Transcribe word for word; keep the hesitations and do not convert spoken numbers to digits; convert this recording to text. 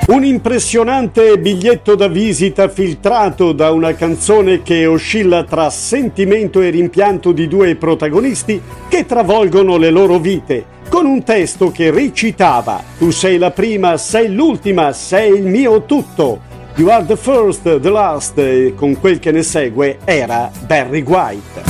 Un impressionante biglietto da visita filtrato da una canzone che oscilla tra sentimento e rimpianto di due protagonisti che travolgono le loro vite, con un testo che recitava: tu sei la prima, sei l'ultima, sei il mio tutto. You are the first, the last, e con quel che ne segue era Barry White.